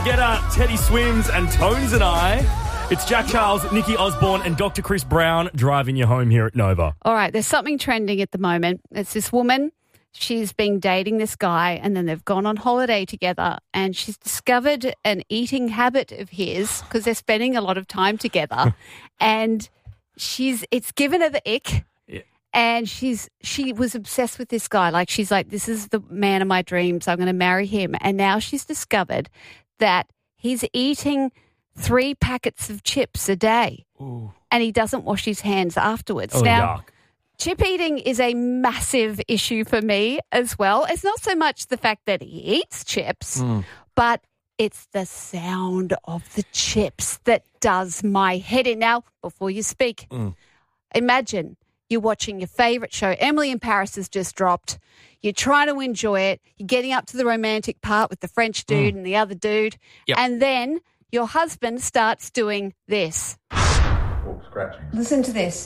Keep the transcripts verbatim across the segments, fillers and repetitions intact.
Guetta, Teddy Swims, and Tones and I. It's Jack Charles, Nikki Osborne, and Doctor Chris Brown driving you home here at Nova. All right, there's something trending at the moment. It's this woman. She's been dating this guy, and then they've gone on holiday together, and she's discovered an eating habit of his because they're spending a lot of time together, and she's it's given her the ick. And she's she was obsessed with this guy. Like, she's like, this is the man of my dreams. I'm going to marry him. And now she's discovered that he's eating three packets of chips a day. Ooh. And he doesn't wash his hands afterwards. Oh, now, yuck. Chip eating is a massive issue for me as well. It's not so much the fact that he eats chips, mm. but it's the sound of the chips that does my head in. Now, before you speak, mm. imagine you're watching your favourite show. Emily in Paris has just dropped. You're trying to enjoy it. You're getting up to the romantic part with the French dude mm. and the other dude. Yep. And then your husband starts doing this. Oh, scratching. Listen to this.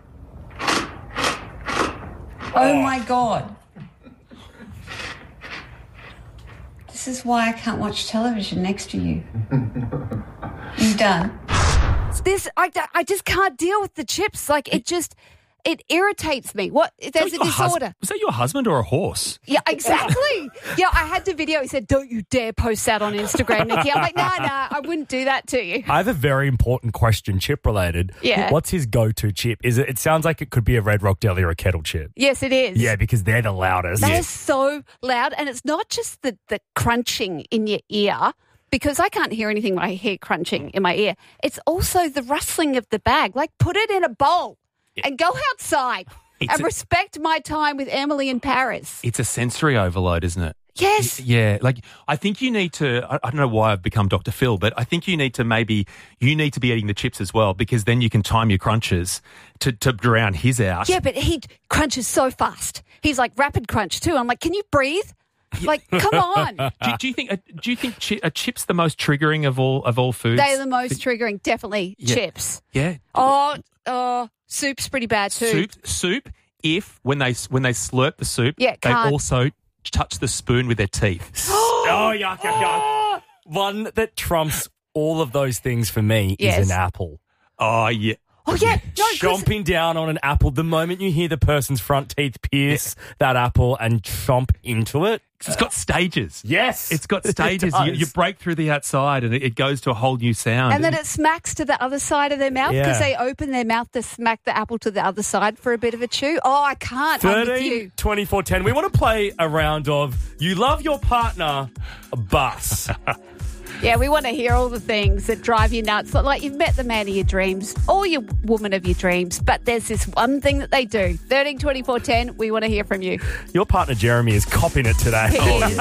Oh, my God. This is why I can't watch television next to you. You done? This, I, I just can't deal with the chips. Like, it just... It irritates me. What? There's a disorder. Hus- was that your husband or a horse? Yeah, exactly. Yeah, I had the video. He said, don't you dare post that on Instagram, Nikki. I'm like, no, nah, no, nah, I wouldn't do that to you. I have a very important question, chip related. Yeah. What's his go-to chip? Is it? It sounds like it could be a Red Rock Deli or a Kettle chip. Yes, it is. Yeah, because they're the loudest. They're yeah. so loud. And it's not just the, the crunching in your ear, because I can't hear anything when I hear crunching in my ear. It's also the rustling of the bag. Like, put it in a bowl. And go outside it's and a, respect my time with Emily in Paris. It's a sensory overload, isn't it? Yes. Yeah. Like, I think you need to, I, I don't know why I've become Doctor Phil, but I think you need to maybe, you need to be eating the chips as well, because then you can time your crunches to, to drown his out. Yeah, but he crunches so fast. He's like rapid crunch too. I'm like, can you breathe? Like, come on. do, do you think? Uh, do you think chi- are chips the most triggering of all of all foods? They're the most triggering, definitely. Yeah. Chips. Yeah. Oh, oh, soup's pretty bad too. Soup, soup. If when they when they slurp the soup, yeah, they can't. also touch the spoon with their teeth. oh, yuck, yuck, yuck. One that trumps all of those things for me yes. is an apple. Oh yeah. Oh, yeah. No, chomping down on an apple. The moment you hear the person's front teeth pierce yeah. that apple and chomp into it. It's got stages. Yes. It's got stages. It you, you break through the outside and it, it goes to a whole new sound. And then it smacks to the other side of their mouth because yeah. they open their mouth to smack the apple to the other side for a bit of a chew. Oh, I can't. thirteen, twenty-four, ten. We want to play a round of you love your partner, bus. Yeah, we want to hear all the things that drive you nuts. Like, you've met the man of your dreams or your woman of your dreams, but there's this one thing that they do. thirteen, twenty-four, ten, we want to hear from you. Your partner, Jeremy, is copping it today. He is.